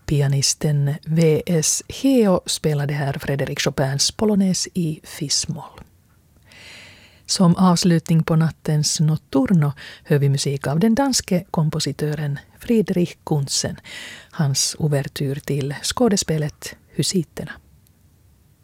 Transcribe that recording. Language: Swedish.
Pianisten V.S. Heo spelade här Frédéric Chopins Polonaise i fis-moll. Som avslutning på nattens notturno hör vi musik av den danske kompositören Friedrich Kuntzen, hans ouvertyr till skådespelet Husiterna.